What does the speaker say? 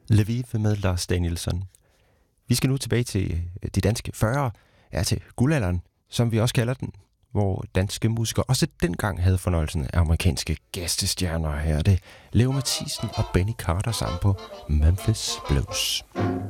Lviv med Lars Danielsson. Vi skal nu tilbage til de danske 40'ere, ja til guldalderen, som vi også kalder den, hvor danske musikere også dengang havde fornøjelsen af amerikanske gæstestjerner. Her er det Leo Mathisen og Benny Carter sammen på Memphis Blues.